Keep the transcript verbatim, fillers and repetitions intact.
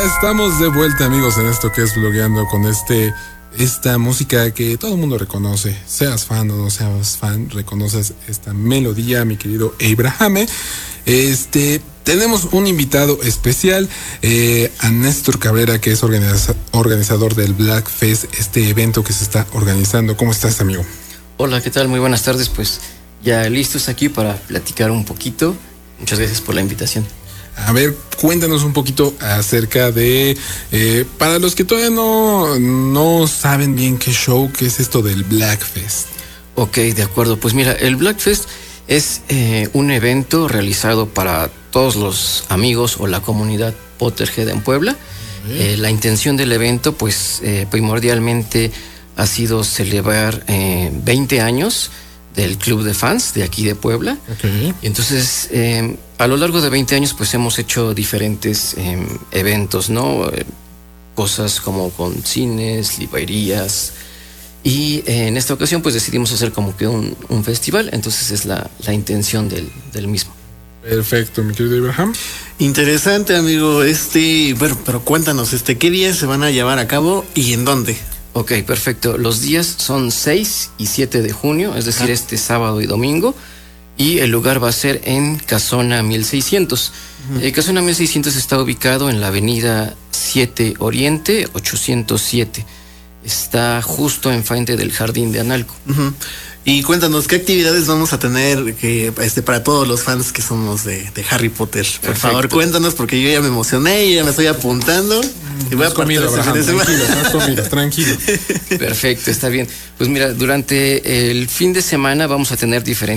estamos de vuelta, amigos, en esto que es Blogueando con este esta música que todo el mundo reconoce. Seas fan o no seas fan, reconoces esta melodía, mi querido Abraham. Este, tenemos un invitado especial, eh, a Néstor Cabrera, que es organiza- organizador del Black Fest, este evento que se está organizando. ¿Cómo estás, amigo? Hola, ¿qué tal? Muy buenas tardes. Pues ya listos aquí para platicar un poquito. Muchas gracias por la invitación. A ver, cuéntanos un poquito acerca de, eh, para los que todavía no, no saben bien qué show, qué es esto del Black Fest. Ok, de acuerdo. Pues mira, el Black Fest es eh, un evento realizado para todos los amigos o la comunidad Potterhead en Puebla. Eh, la intención del evento, pues eh, primordialmente ha sido celebrar eh, veinte años del club de fans de aquí de Puebla. Okay. Y entonces, eh, a lo largo de veinte años, pues hemos hecho diferentes eh, eventos, ¿no? Eh, cosas como con cines, librerías. Y eh, en esta ocasión, pues decidimos hacer como que un, un festival. Entonces es la, la intención del, del mismo. Perfecto, mi querido Abraham. Interesante, amigo. Este, bueno, pero cuéntanos, este, ¿qué días se van a llevar a cabo y en dónde? Ok, perfecto. Los días son seis y siete de junio, es decir, ah. este sábado y domingo. Y el lugar va a ser en Casona mil seiscientos. Uh-huh. Eh, Casona mil seiscientos está ubicado en la avenida siete Oriente ochocientos siete. Está justo enfrente del Jardín de Analco. Uh-huh. Y cuéntanos, ¿qué actividades vamos a tener que, este, para todos los fans que somos de, de Harry Potter? Por Perfecto. favor, cuéntanos, porque yo ya me emocioné y ya me estoy apuntando. Y voy a comido, Abraham, tranquilo, no comido, tranquilo. Perfecto, está bien. Pues mira, durante el fin de semana vamos a tener diferentes